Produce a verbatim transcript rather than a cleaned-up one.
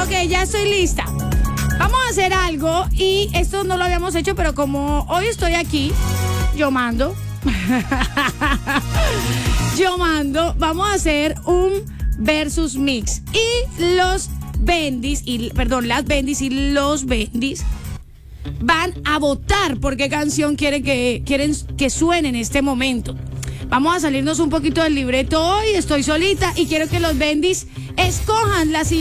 Ok, ya estoy lista. Vamos a hacer algo y esto no lo habíamos hecho, pero como hoy estoy aquí, yo mando. Yo mando. Vamos a hacer un versus mix. Y los bendis, y, perdón, las bendis y los bendis van a votar por qué canción quieren que, quieren que suene en este momento. Vamos a salirnos un poquito del libreto hoy. Estoy solita y quiero que los bendis escojan la siguiente.